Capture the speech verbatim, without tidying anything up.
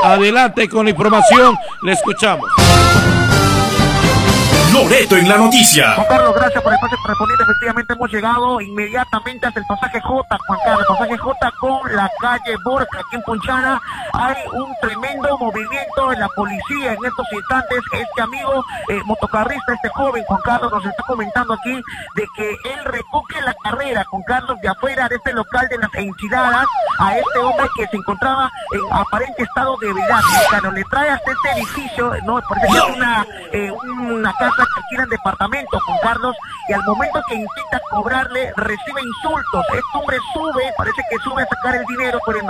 Adelante con la información, le escuchamos. Loreto en la noticia. Juan Carlos, gracias por el pase correspondiente. Efectivamente hemos llegado inmediatamente hasta el pasaje J, Juan Carlos, el pasaje J con la calle Borja, aquí en Punchara. Hay un tremendo movimiento en la policía en estos instantes. Este amigo eh, motocarrista, este joven, Juan Carlos, nos está comentando aquí de que él recoge la carrera, Juan Carlos, de afuera de este local de las enchiladas a este hombre que se encontraba en aparente estado de ebriedad. Claro, le trae hasta este edificio, no, parece que es una, eh, una casa que alquilan departamento, Juan Carlos, y al momento que intenta cobrarle, recibe insultos. Este hombre sube, parece que sube a sacar el dinero, pero en